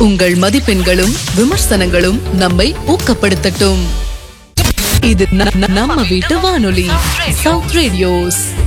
உங்கள் மதிப்பெண்களும் விமர்சனங்களும் நம்மை ஊக்கப்படுத்தட்டும். இது நம்ம வீட்டு வானொலி சவுத் ரேடியோஸ்.